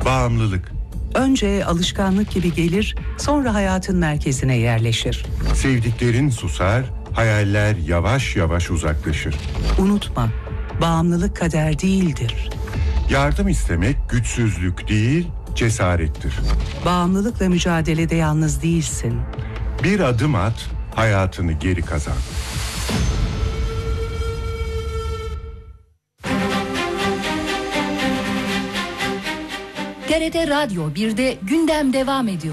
Bağımlılık. Önce alışkanlık gibi gelir, sonra hayatın merkezine yerleşir. Sevdiklerin susar, hayaller yavaş yavaş uzaklaşır. Unutma, bağımlılık kader değildir. Yardım istemek güçsüzlük değil, cesarettir. Bağımlılıkla mücadelede yalnız değilsin. Bir adım at, hayatını geri kazan. TRT Radyo 1'de gündem devam ediyor.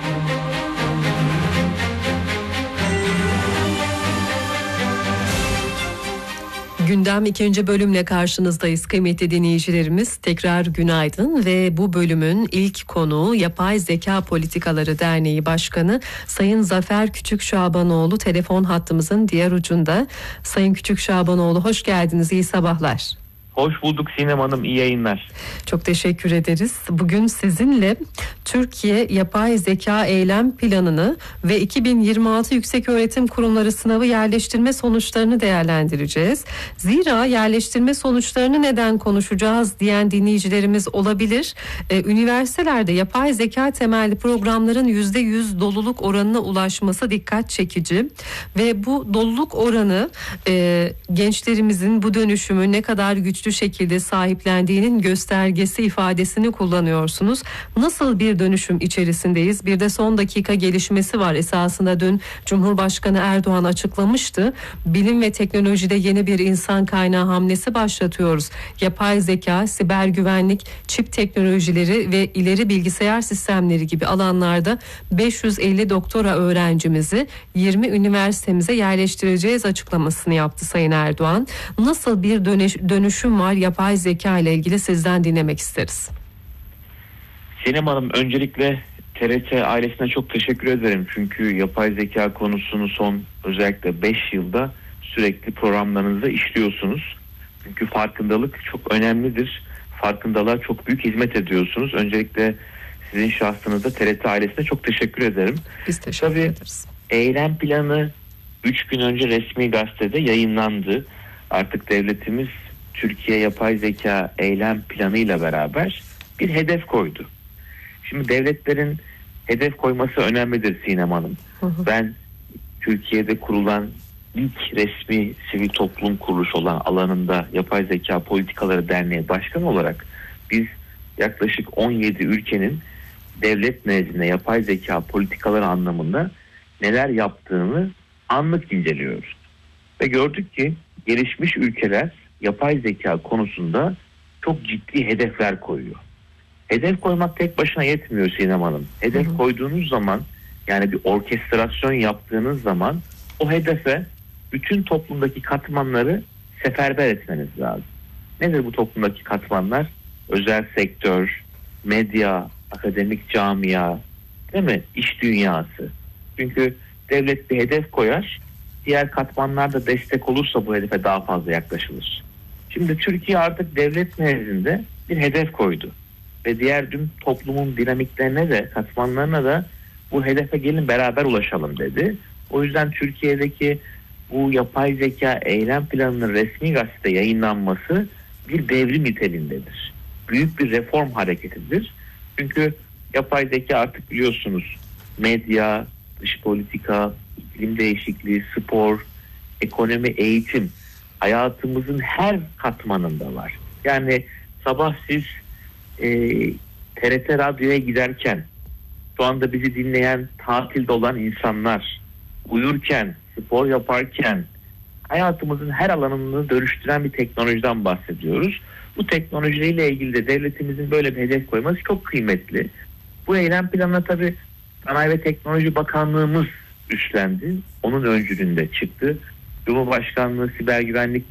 Gündem 2. bölümle karşınızdayız kıymetli dinleyicilerimiz. Tekrar günaydın ve bu bölümün ilk konuğu Yapay Zeka Politikaları Derneği Başkanı Sayın Zafer Küçükşabanoğlu telefon hattımızın diğer ucunda. Sayın Küçükşabanoğlu hoş geldiniz, iyi sabahlar. Hoş bulduk Sinem Hanım, iyi yayınlar. Çok teşekkür ederiz. Bugün sizinle Türkiye Yapay Zeka Eylem Planı'nı ve 2026 Yükseköğretim Kurumları sınavı yerleştirme sonuçlarını değerlendireceğiz. Zira yerleştirme sonuçlarını neden konuşacağız diyen dinleyicilerimiz olabilir. Üniversitelerde yapay zeka temelli programların %100 doluluk oranına ulaşması dikkat çekici ve bu doluluk oranı gençlerimizin bu dönüşümü ne kadar güçlü şekilde sahiplendiğinin göstergesi ifadesini kullanıyorsunuz. Nasıl bir dönüşüm içerisindeyiz? Bir de son dakika gelişmesi var. Esasında dün Cumhurbaşkanı Erdoğan açıklamıştı. Bilim ve teknolojide yeni bir insan kaynağı hamlesi başlatıyoruz. Yapay zeka, siber güvenlik, çip teknolojileri ve ileri bilgisayar sistemleri gibi alanlarda 550 doktora öğrencimizi 20 üniversitemize yerleştireceğiz açıklamasını yaptı Sayın Erdoğan. Nasıl bir dönüşüm var yapay zeka ile ilgili sizden dinlemek isteriz. Sinem Hanım, öncelikle TRT ailesine çok teşekkür ederim. Çünkü yapay zeka konusunu son özellikle 5 yılda sürekli programlarınızda işliyorsunuz. Çünkü farkındalık çok önemlidir. Farkındalığa çok büyük hizmet ediyorsunuz. Öncelikle sizin şahsınızda TRT ailesine çok teşekkür ederim. Biz teşekkür ederiz. Eylem planı 3 gün önce resmi gazetede yayınlandı. Artık devletimiz Türkiye Yapay Zeka Eylem Planı ile beraber bir hedef koydu. Şimdi devletlerin hedef koyması önemlidir Sinem Hanım. Ben Türkiye'de kurulan ilk resmi sivil toplum kuruluşu olan alanında Yapay Zeka Politikaları Derneği Başkanı olarak biz yaklaşık 17 ülkenin devlet nezdinde yapay zeka politikaları anlamında neler yaptığını anlık inceliyoruz. Ve gördük ki gelişmiş ülkeler yapay zeka konusunda çok ciddi hedefler koyuyor. Hedef koymak tek başına yetmiyor Sinem Hanım. Hedef koyduğunuz zaman, yani bir orkestrasyon yaptığınız zaman o hedefe bütün toplumdaki katmanları seferber etmeniz lazım. Nedir bu toplumdaki katmanlar? Özel sektör, medya, akademik camia, değil mi? İş dünyası. Çünkü devlet bir hedef koyar, diğer katmanlar da destek olursa bu hedefe daha fazla yaklaşılır. Şimdi Türkiye artık devlet nezdinde bir hedef koydu. Ve diğer tüm toplumun dinamiklerine de, katmanlarına da bu hedefe gelin beraber ulaşalım dedi. O yüzden Türkiye'deki bu yapay zeka eylem planının resmi gazetede yayınlanması bir devrim niteliğindedir. Büyük bir reform hareketidir. Çünkü yapay zeka artık biliyorsunuz medya, dış politika, iklim değişikliği, spor, ekonomi, eğitim hayatımızın her katmanında var. Yani sabah siz TRT Radyo'ya giderken, şu anda bizi dinleyen tatilde olan insanlar, uyurken, spor yaparken hayatımızın her alanını dönüştüren bir teknolojiden bahsediyoruz. Bu teknolojiyle ilgili de devletimizin böyle bir hedef koyması çok kıymetli. Bu eylem planına tabii Sanayi ve Teknoloji Bakanlığımız üstlendi. Onun öncülüğünde çıktı. Cumhurbaşkanlığı Siber Güvenlik